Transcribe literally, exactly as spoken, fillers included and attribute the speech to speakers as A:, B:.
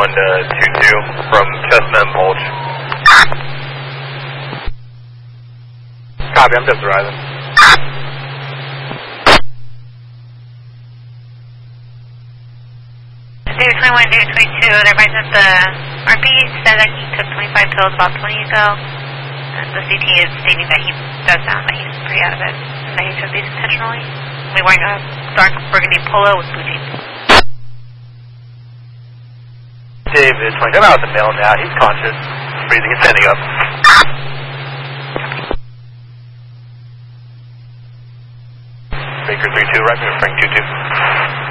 A: one to two two from Chestnut and Polch. Copy, I'm just arriving.
B: David twenty-one, David twenty-two, they're advising that the R B said that he took twenty-five pills about twenty ago. And the C T is stating that he does sound like he's pretty out of it, and that he took these intentionally. We're wearing a dark burgundy polo with blue jeans.
A: David twenty-two, I'm out with the mail now. He's conscious, breathing and standing up. Baker three two, right, Frank two two.